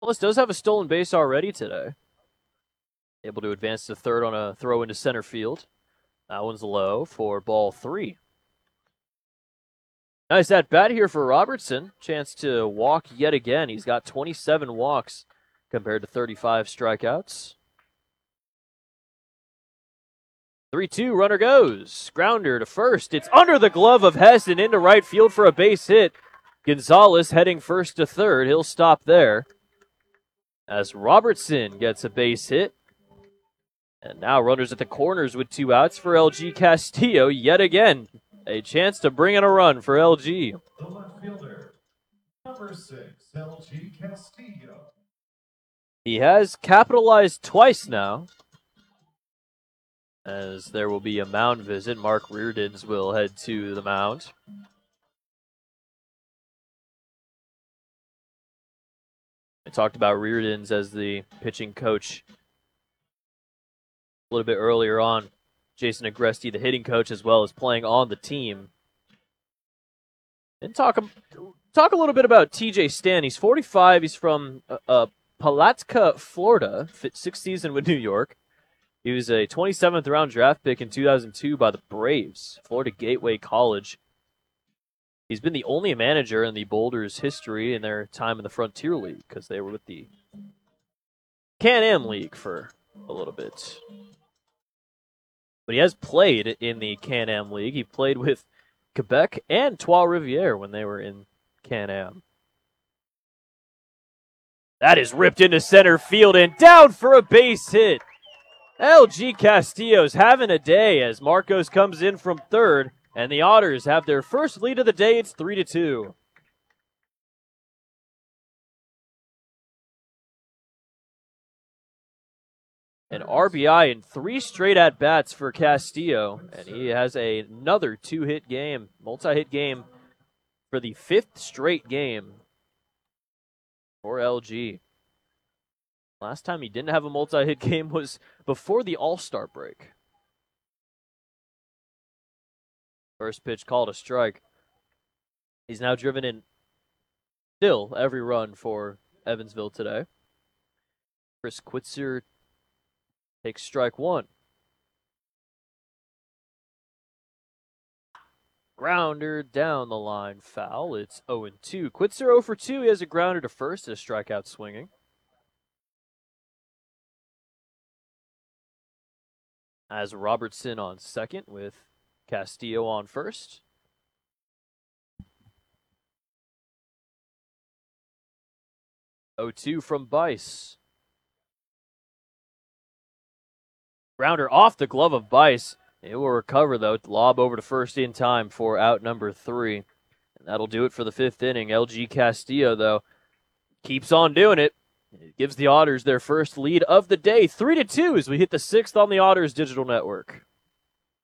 Ellis does have a stolen base already today. Able to advance to third on a throw into center field. That one's low for ball 3. Nice at bat here for Robertson. Chance to walk yet again. He's got 27 walks compared to 35 strikeouts. 3-2, runner goes. Grounder to first. It's under the glove of Hess and into right field for a base hit. Gonzalez heading first to third. He'll stop there as Robertson gets a base hit. And now runners at the corners with 2 outs for LG Castillo yet again. A chance to bring in a run for LG. The left fielder, number 6, LG Castillo. He has capitalized twice now, as there will be a mound visit. Mark Reardons will head to the mound. I talked about Reardons as the pitching coach a little bit earlier on. Jason Agresti, the hitting coach, as well as playing on the team. And talk a little bit about TJ Stan. He's 45. He's from Palatka, Florida. 6th season with New York. He was a 27th round draft pick in 2002 by the Braves, Florida Gateway College. He's been the only manager in the Boulders history in their time in the Frontier League, because they were with the Can-Am League for a little bit. But he has played in the Can-Am League. He played with Quebec and Trois-Rivières when they were in Can-Am. That is ripped into center field and down for a base hit. LG Castillo's having a day as Marcos comes in from third, and the Otters have their first lead of the day. It's 3-2. An RBI in 3 straight at-bats for Castillo, and he has another 2-hit game, multi-hit game for the 5th straight game for LG. Last time he didn't have a multi-hit game was before the All-Star break. First pitch called a strike. He's now driven in still every run for Evansville today. Chris Quitzer takes strike 1. Grounder down the line, foul. It's 0-2. Quitzer 0 for 2. He has a grounder to first, a strikeout swinging. As Robertson on second with Castillo on first. (0-2) from Bice. Grounder off the glove of Bice. It will recover, though. Lob over to first in time for out number 3. And that'll do it for the 5th inning. LG Castillo, though, keeps on doing it. It gives the Otters their first lead of the day. 3-2 as we hit the 6th on the Otters Digital Network.